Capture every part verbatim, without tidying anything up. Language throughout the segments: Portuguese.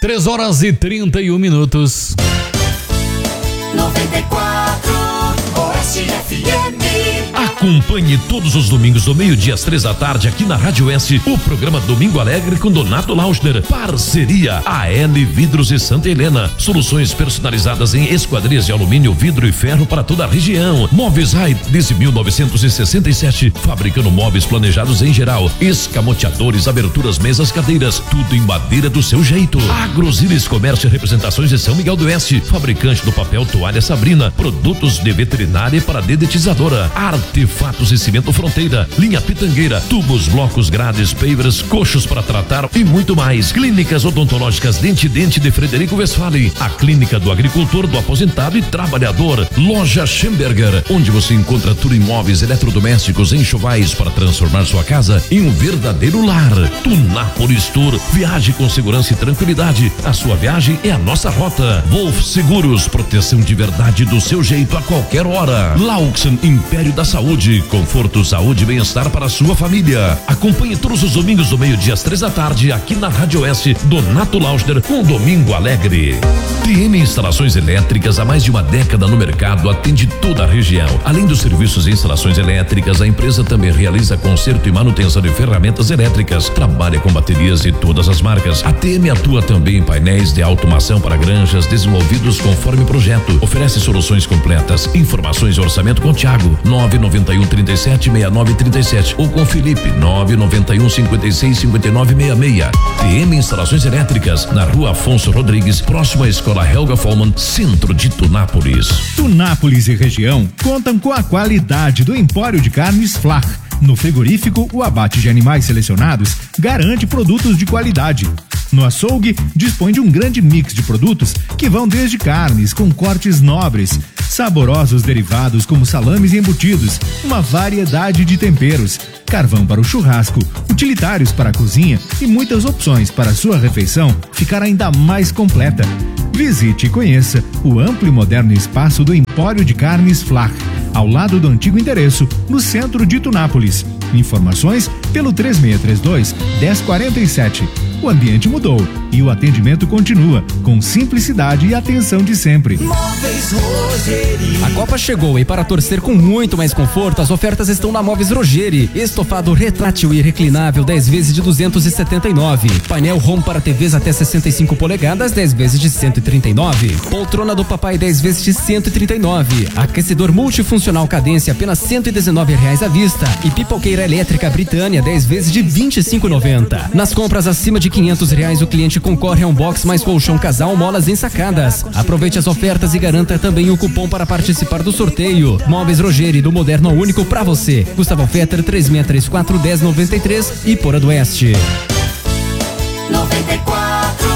três horas e trinta e um minutos. noventa e quatro Oeste F M. Acompanhe todos os domingos do meio-dia às três da tarde aqui na Rádio Oeste o programa Domingo Alegre com Donato Lauschner. Parceria A L Vidros e Santa Helena. Soluções personalizadas em esquadrias de alumínio, vidro e ferro para toda a região. Móveis Rai desde mil novecentos e sessenta e sete, fabricando móveis planejados em geral, escamoteadores, aberturas, mesas, cadeiras, tudo em madeira do seu jeito. Agrozilis Comércio e Representações de São Miguel do Oeste, fabricante do papel Toalha Sabrina, produtos de veterinária para dedetizadora, artefatos e cimento Fronteira, linha Pitangueira, tubos, blocos, grades, pavers, coxos para tratar e muito mais. Clínicas odontológicas Dente Dente de Frederico Westphalen, a clínica do agricultor, do aposentado e trabalhador. Loja Schemberger, onde você encontra tudo em móveis, eletrodomésticos, enxovais para transformar sua casa em um verdadeiro lar. Tunápolis Tour, viaje com segurança e tranquilidade. A sua viagem é a nossa rota. Wolf Seguros, proteção de verdade do seu jeito a qualquer hora. Laux Império da Saúde, conforto, saúde e bem-estar para a sua família. Acompanhe todos os domingos do meio-dia às três da tarde aqui na Rádio Oeste, Donato Lauschner com Domingo Alegre. T M Instalações Elétricas, há mais de uma década no mercado, atende toda a região. Além dos serviços de instalações elétricas, a empresa também realiza conserto e manutenção de ferramentas elétricas. Trabalha com baterias de todas as marcas. A T M atua também em painéis de automação para granjas desenvolvidos conforme projeto. Oferece soluções completas. Informações e orçamento com Thiago, nove nove um, trinta e sete, sessenta e nove, trinta e sete, ou com Felipe, nove nove um, cinquenta e seis, cinquenta e nove, sessenta e seis. T M Instalações Elétricas, na Rua Afonso Rodrigues, próximo à Escola Helga Follmann, centro de Tunápolis. Tunápolis e região contam com a qualidade do Empório de Carnes Flach. No frigorífico, o abate de animais selecionados garante produtos de qualidade. No açougue, dispõe de um grande mix de produtos que vão desde carnes com cortes nobres, saborosos derivados como salames e embutidos, uma variedade de temperos, carvão para o churrasco, utilitários para a cozinha e muitas opções para a sua refeição ficar ainda mais completa. Visite e conheça o amplo e moderno espaço do Empório de Carnes Flach, ao lado do antigo endereço, no centro de Tunápolis. Informações pelo três seis três dois, um zero quatro sete. O ambiente mudou e o atendimento continua com simplicidade e atenção de sempre. Móveis Rogeri. A Copa chegou e para torcer com muito mais conforto, as ofertas estão na Móveis Rogeri. Estofado retrátil e reclinável dez vezes de duzentos e setenta e nove. Painel home para T Vs até sessenta e cinco polegadas dez vezes de cento e trinta e nove. Poltrona do papai dez vezes de cento e trinta e nove. Aquecedor multifuncional Cadência apenas cento e dezenove reais à vista. E pipoqueira elétrica Britânia dez vezes de vinte e cinco e noventa. Nas compras acima de quinhentos reais o cliente concorre a um box mais colchão casal molas ensacadas. Aproveite as ofertas e garanta também o cupom para participar do sorteio. Móveis Rogeri, do moderno ao único pra você. Gustavo Fetter três seis três quatro, um zero nove três e Porã do Oeste. noventa e quatro.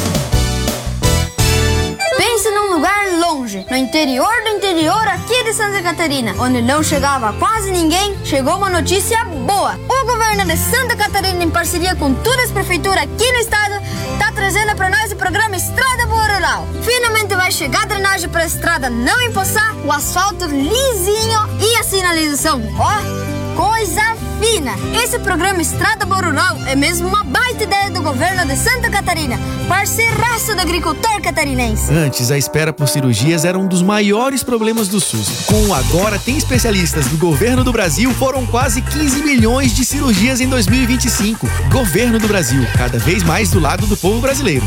Pense num lugar longe, no interior do interior aqui de Santa Catarina, onde não chegava quase ninguém. Chegou uma notícia boa. O governo de Santa Catarina, em parceria com todas as prefeituras aqui no estado, tá trazendo para nós o programa Estrada Boa Rural. Finalmente vai chegar a drenagem para a estrada não empoçar, o asfalto lisinho e a sinalização, ó, coisa fina. Esse programa Estrada Boa Rural é mesmo uma baita ideia do governo de Santa Catarina, parceiraço do agricultor catarinense. Antes, a espera por cirurgias era um dos maiores problemas do SUS. Com o Agora Tem Especialistas do Governo do Brasil, foram quase quinze milhões de cirurgias em dois mil e vinte e cinco. Governo do Brasil, cada vez mais do lado do povo brasileiro.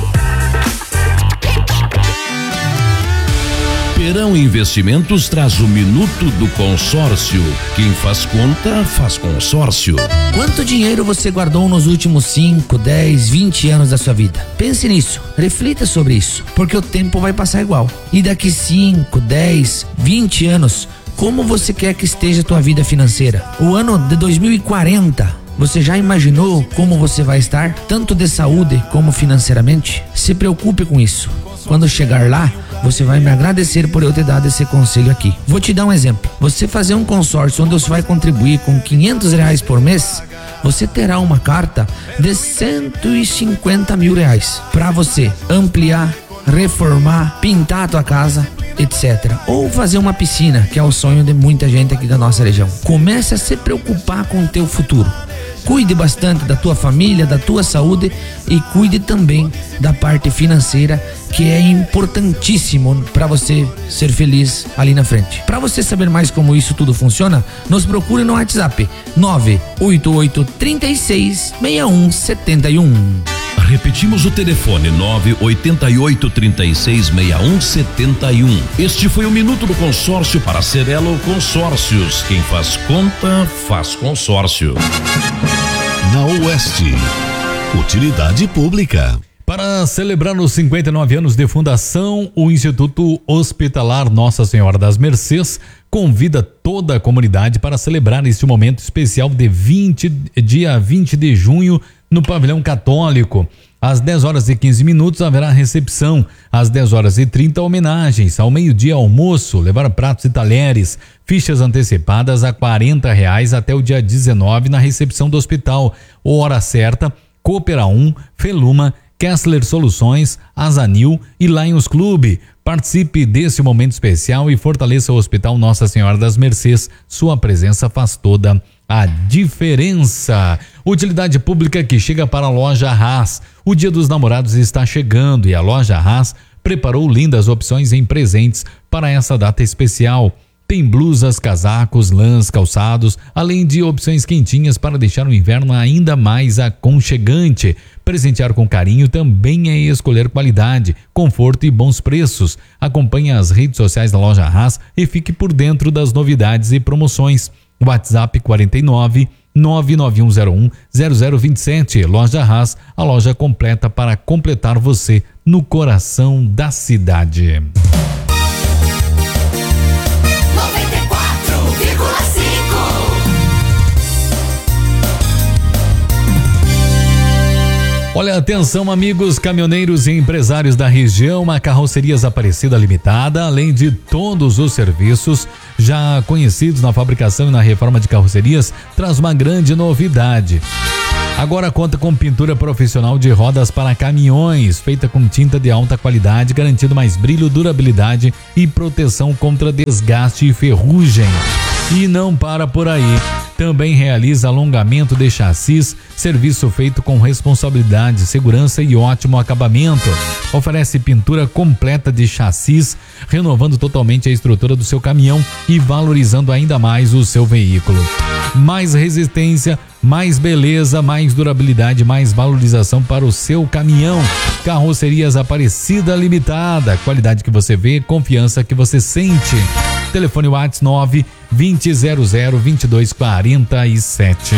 Perão Investimentos traz o Minuto do Consórcio. Quem faz conta, faz consórcio. Quanto dinheiro você guardou nos últimos cinco, dez, vinte anos da sua vida? Pense nisso, reflita sobre isso, porque o tempo vai passar igual. E daqui cinco, dez, vinte anos, como você quer que esteja a tua vida financeira? O ano de dois mil e quarenta, você já imaginou como você vai estar, tanto de saúde como financeiramente? Se preocupe com isso. Quando chegar lá, você vai me agradecer por eu ter dado esse conselho aqui. Vou te dar um exemplo. Você fazer um consórcio onde você vai contribuir com quinhentos reais por mês, você terá uma carta de cento e cinquenta mil reais para você ampliar, reformar, pintar a tua casa, etcétera. Ou fazer uma piscina, que é o sonho de muita gente aqui da nossa região. Comece a se preocupar com o teu futuro. Cuide bastante da tua família, da tua saúde e cuide também da parte financeira, que é importantíssimo para você ser feliz ali na frente. Para você saber mais como isso tudo funciona, nos procure no WhatsApp nove oito oito, três seis, seis um sete um. Repetimos o telefone nove oito oito, três seis, seis um sete um. Este foi o Minuto do Consórcio para Cerelo Consórcios. Quem faz conta, faz consórcio. Na Oeste, utilidade pública. Para celebrar os cinquenta e nove anos de fundação, o Instituto Hospitalar Nossa Senhora das Mercês convida toda a comunidade para celebrar este momento especial de vinte, dia vinte de junho no Pavilhão Católico. Às dez horas e quinze minutos haverá recepção, às dez horas e trinta homenagens, ao meio-dia almoço, levar pratos e talheres, fichas antecipadas a quarenta reais até o dia dezenove na recepção do hospital. Hora certa, Coopera um, Feluma, Kessler Soluções, Azanil e Lions Clube. Participe desse momento especial e fortaleça o Hospital Nossa Senhora das Mercês. Sua presença faz toda a diferença. Utilidade pública que chega para a Loja Haas. O Dia dos Namorados está chegando e a Loja Haas preparou lindas opções em presentes para essa data especial. Tem blusas, casacos, lãs, calçados, além de opções quentinhas para deixar o inverno ainda mais aconchegante. Presentear com carinho também é escolher qualidade, conforto e bons preços. Acompanhe as redes sociais da Loja Haas e fique por dentro das novidades e promoções. WhatsApp quarenta e nove, nove nove um zero um, zero zero dois sete. Loja Haas, a loja completa para completar você no coração da cidade. Olha, atenção amigos caminhoneiros e empresários da região, a Carrocerias Aparecida Limitada, além de todos os serviços já conhecidos na fabricação e na reforma de carrocerias, traz uma grande novidade. Agora conta com pintura profissional de rodas para caminhões, feita com tinta de alta qualidade, garantindo mais brilho, durabilidade e proteção contra desgaste e ferrugem. E não para por aí. Também realiza alongamento de chassis, serviço feito com responsabilidade, segurança e ótimo acabamento. Oferece pintura completa de chassis, renovando totalmente a estrutura do seu caminhão e valorizando ainda mais o seu veículo. Mais resistência, mais beleza, mais durabilidade, mais valorização para o seu caminhão. Carrocerias Aparecida Limitada, qualidade que você vê, confiança que você sente. Telefone WhatsApp nove vinte zero zero vinte e dois quarenta e sete.